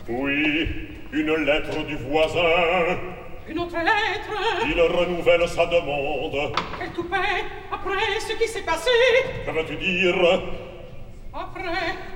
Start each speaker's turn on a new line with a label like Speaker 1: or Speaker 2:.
Speaker 1: Oui, une lettre du voisin.
Speaker 2: Une autre lettre.
Speaker 1: Il renouvelle sa demande.
Speaker 2: Quel toupet, après ce qui s'est passé.
Speaker 1: Que vas-tu dire?
Speaker 2: Après